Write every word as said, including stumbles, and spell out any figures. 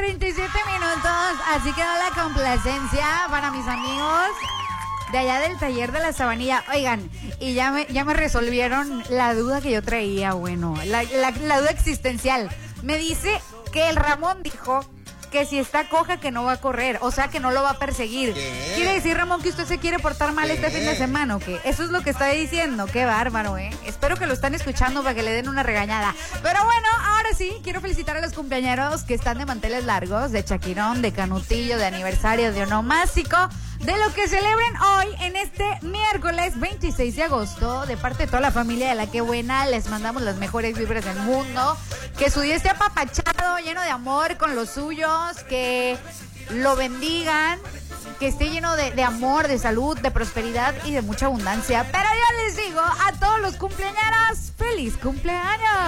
veintisiete minutos, así quedó la complacencia para mis amigos de allá del taller de la Sabanilla. Oigan, y ya me, ya me resolvieron la duda que yo traía, bueno, la, la, la duda existencial. Me dice que el Ramón dijo que si está coja que no va a correr, o sea que no lo va a perseguir. ¿Qué? ¿Quiere decir, Ramón, que usted se quiere portar mal ¿Qué? este fin de semana o qué? Eso es lo que está diciendo. Qué bárbaro, ¿eh? Espero que lo están escuchando para que le den una regañada. Pero bueno, ahora sí, quiero felicitar a los cumpleañeros que están de manteles largos, de Chaquirón, de Canutillo, de aniversario, de onomástico, de lo que celebren hoy en este miércoles veintiséis de agosto. De parte de toda la familia de La Qué Buena, les mandamos las mejores vibras del mundo. Que su día esté apapachado, lleno de amor con los suyos, que lo bendigan, que esté lleno de, de amor, de salud, de prosperidad y de mucha abundancia. Pero yo les digo a todos los cumpleañeros, ¡feliz cumpleaños!